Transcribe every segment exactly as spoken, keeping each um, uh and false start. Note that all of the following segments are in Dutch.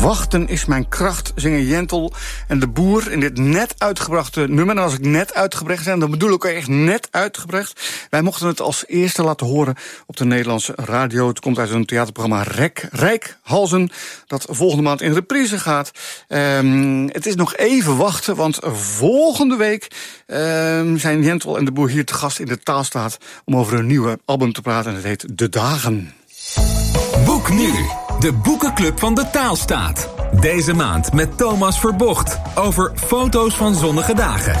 Wachten is mijn kracht, zingen Jentel en de Boer in dit net uitgebrachte nummer. En als ik net uitgebracht zeg, dan bedoel ik echt net uitgebracht. Wij mochten het als eerste laten horen op de Nederlandse radio. Het komt uit een theaterprogramma Rek, Rijkhalzen, dat volgende maand in reprise gaat. Um, het is nog even wachten, want volgende week um, zijn Jentel en de Boer hier te gast in de Taalstaat om over hun nieuwe album te praten. En het heet De Dagen. Boek nu, de boekenclub van de Taalstaat. Deze maand met Thomas Verbocht over foto's van zonnige dagen.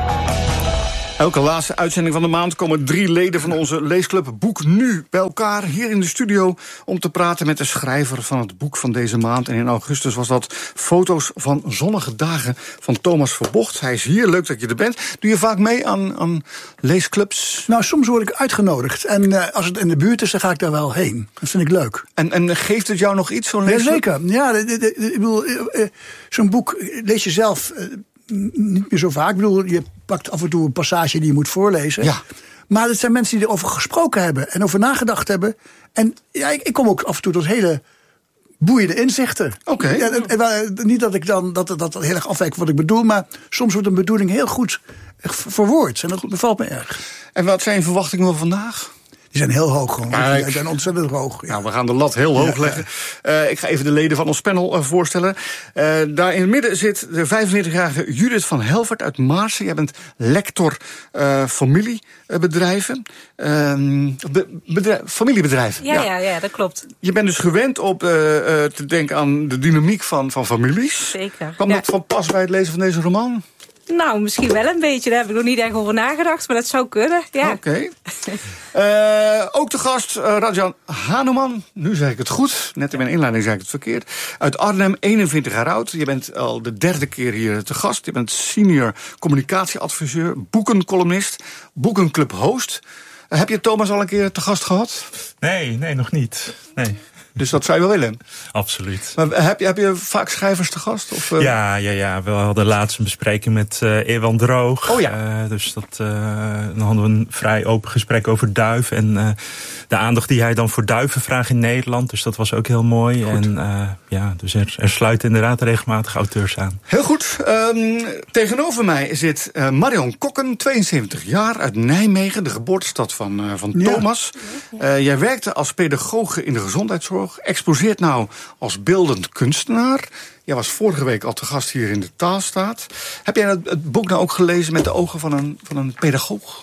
Elke laatste uitzending van de maand komen drie leden van onze leesclub Boek Nu bij elkaar hier in de studio om te praten met de schrijver van het boek van deze maand. En in augustus was dat Foto's van zonnige dagen van Thomas Verbocht. Hij is hier, leuk dat je er bent. Doe je vaak mee aan, aan leesclubs? Nou, soms word ik uitgenodigd. En uh, als het in de buurt is, dan ga ik daar wel heen. Dat vind ik leuk. En, en geeft het jou nog iets, zo'n leesclub? Ja, zeker. Ja, de, de, de, ik bedoel, uh, uh, zo'n boek lees je zelf uh, niet meer zo vaak. Ik bedoel, je pakt af en toe een passage die je moet voorlezen. Ja. Maar het zijn mensen die erover gesproken hebben en over nagedacht hebben. En ja, ik, ik kom ook af en toe tot hele boeiende inzichten. Oké. Okay. Ja, niet dat ik dan dat, dat heel erg afwijkt wat ik bedoel, maar soms wordt een bedoeling heel goed verwoord. En dat bevalt me erg. En wat zijn je verwachtingen van vandaag? Die zijn heel hoog gewoon. Kijk. Die zijn ontzettend hoog. Ja. Nou, we gaan de lat heel hoog ja, leggen. Ja. Uh, ik ga even de leden van ons panel uh, voorstellen. Uh, daar in het midden zit de vijfenveertigjarige Judith van Helvert uit Maarsen. Jij bent lector uh, familiebedrijven. Uh, be, bedrijf, familiebedrijven. Ja, ja. Ja, ja, dat klopt. Je bent dus gewend op uh, uh, te denken aan de dynamiek van, van families. Zeker. Kwam ja. dat van pas bij het lezen van deze roman? Nou, misschien wel een beetje. Daar heb ik nog niet echt over nagedacht, maar dat zou kunnen. Ja. Oké. Okay. uh, ook de gast, uh, Rajan Hanuman. Nu zeg ik het goed. Net in mijn inleiding zei ik het verkeerd. Uit Arnhem, eenentwintig jaar oud. Je bent al de derde keer hier te gast. Je bent senior communicatieadviseur, boekencolumnist, boekenclub host. Uh, heb je Thomas al een keer te gast gehad? Nee, nee, nog niet. Nee. Dus dat zou je wel willen? Absoluut. Maar heb je, heb je vaak schrijvers te gast? Of, uh... Ja, ja, ja, we hadden laatst een bespreking met uh, Ewan Droog. Oh ja. Uh, dus dat, uh, dan hadden we een vrij open gesprek over duif. En uh, de aandacht die hij dan voor duiven vraagt in Nederland. Dus dat was ook heel mooi. Goed. En uh, ja, dus er, er sluiten inderdaad regelmatig auteurs aan. Heel goed. Um, tegenover mij zit uh, Marion Kokken, tweeënzeventig jaar, uit Nijmegen. De geboortestad van, uh, van ja. Thomas. Uh, jij werkte als pedagoge in de gezondheidszorg. Exposeert nou als beeldend kunstenaar. Jij was vorige week al te gast hier in de Taalstaat. Heb jij het, het boek nou ook gelezen met de ogen van een, van een pedagoog?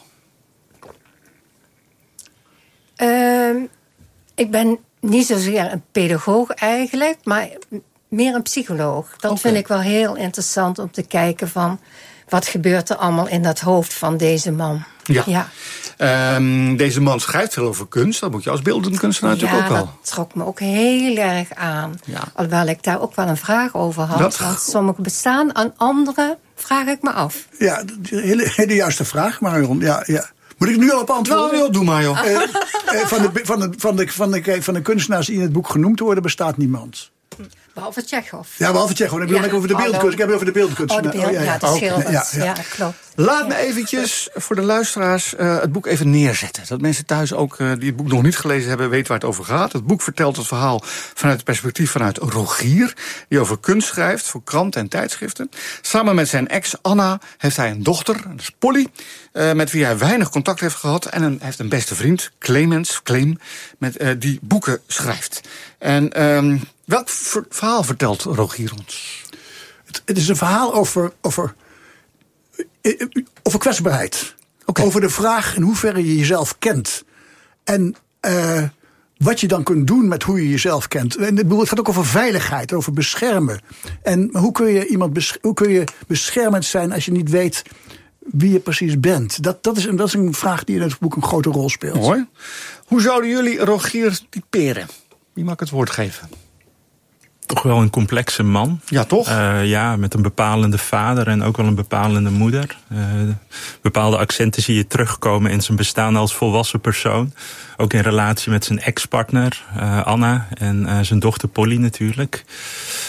Uh, ik ben niet zozeer een pedagoog eigenlijk, maar meer een psycholoog. Dat okay. vind ik wel heel interessant om te kijken van wat gebeurt er allemaal in dat hoofd van deze man. Ja. ja. Um, deze man schrijft veel over kunst. Dat moet je als beeldend kunstenaar ja, natuurlijk ook wel. Ja, dat trok me ook heel erg aan. Ja. Alhoewel ik daar ook wel een vraag over had. Dat... Want sommige bestaan, aan andere vraag ik me af. Ja, de hele, hele juiste vraag, Marion. Ja, ja. Moet ik nu al op antwoorden? Nou, doe maar, joh. Uh, uh, van, de, van, de, van, de, van, de, van de kunstenaars die in het boek genoemd worden, bestaat niemand. Behalve Tsjechov. Ja, behalve Tsjechov. Ik bedoel ja, over de beeldkunst. Ik heb het over de beeldkunst. Oh, de beeld, oh, ja, ja. ja, de schilders. Ja, ja. ja, klopt. Laat me eventjes voor de luisteraars uh, het boek even neerzetten. Dat mensen thuis ook uh, die het boek nog niet gelezen hebben weten waar het over gaat. Het boek vertelt het verhaal vanuit het perspectief vanuit Rogier, die over kunst schrijft voor kranten en tijdschriften. Samen met zijn ex Anna heeft hij een dochter, dat is Polly, uh, met wie hij weinig contact heeft gehad. En een, heeft een beste vriend, Clemens, Clem, met, uh, die boeken schrijft. En um, welk verhaal vertelt Rogier ons? Het, het is een verhaal over, over, over kwetsbaarheid. Okay. Over de vraag in hoeverre je jezelf kent. En uh, wat je dan kunt doen met hoe je jezelf kent. En het gaat ook over veiligheid, over beschermen. En hoe kun je iemand besch- hoe kun je beschermend zijn als je niet weet wie je precies bent? Dat, dat, is, dat is een vraag die in het boek een grote rol speelt. Mooi. Hoe zouden jullie Rogier typeren? Wie mag ik het woord geven? Toch wel een complexe man. Ja, toch? Uh, ja, met een bepalende vader en ook wel een bepalende moeder. Uh, bepaalde accenten zie je terugkomen in zijn bestaan als volwassen persoon. Ook in relatie met zijn ex-partner, uh, Anna, en uh, zijn dochter Polly natuurlijk.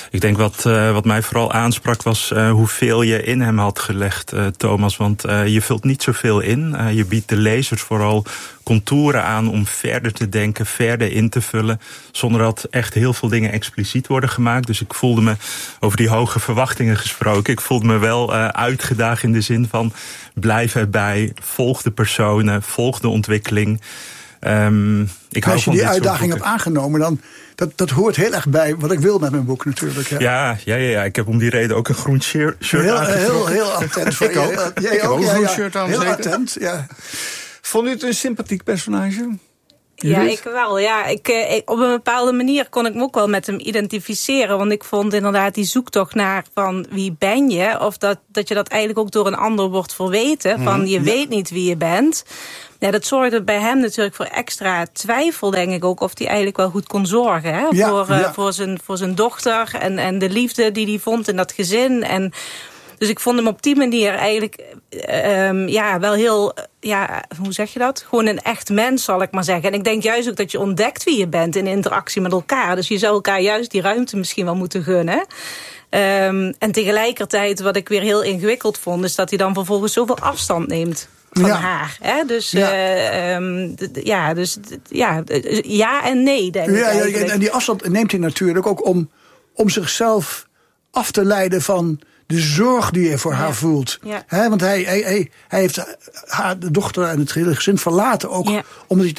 Ik denk wat, uh, wat mij vooral aansprak was uh, hoeveel je in hem had gelegd, uh, Thomas. Want uh, je vult niet zoveel in. Uh, je biedt de lezers vooral contouren aan om verder te denken, verder in te vullen. Zonder dat echt heel veel dingen expliciet worden gemaakt. Dus ik voelde me, over die hoge verwachtingen gesproken, ik voelde me wel uh, uitgedaagd in de zin van blijf erbij, volg de personen, volg de ontwikkeling. Um, ik hou Als je van die dit uitdaging hebt aangenomen, dan dat, dat hoort heel erg bij wat ik wil met mijn boek natuurlijk. Ja, ja, ja, ja, ja. Ik heb om die reden ook een groen shirt heel, aangetrokken. Heel, heel attent. Voor ik ook. Je, jij ik heb ook een groen shirt aan. Heel zeker. attent, ja. Vond u het een sympathiek personage? Ja, ik wel. Ja, ik, ik, op een bepaalde manier kon ik me ook wel met hem identificeren. Want ik vond inderdaad die zoektocht naar van wie ben je? Of dat, dat je dat eigenlijk ook door een ander wordt verweten. Van je ja. weet niet wie je bent. Ja, dat zorgde bij hem natuurlijk voor extra twijfel, denk ik ook. Of hij eigenlijk wel goed kon zorgen. Hè? Ja, voor, uh, ja. voor, zijn, voor zijn dochter en, en de liefde die hij vond in dat gezin. En dus ik vond hem op die manier eigenlijk um, ja, wel heel, ja, hoe zeg je dat? Gewoon een echt mens, zal ik maar zeggen. En ik denk juist ook dat je ontdekt wie je bent in interactie met elkaar. Dus je zou elkaar juist die ruimte misschien wel moeten gunnen. Um, en tegelijkertijd, wat ik weer heel ingewikkeld vond, is dat hij dan vervolgens zoveel afstand neemt van ja. haar. Hè? Dus, ja. Uh, um, d- d- ja, dus d- ja, d- ja en nee, denk ja, ik ja, en die afstand neemt hij natuurlijk ook om, om zichzelf af te leiden van de zorg die hij voor ja. haar voelt. Ja. He, want hij, hij, hij, hij heeft haar de dochter en het hele gezin verlaten ook. Ja. Omdat hij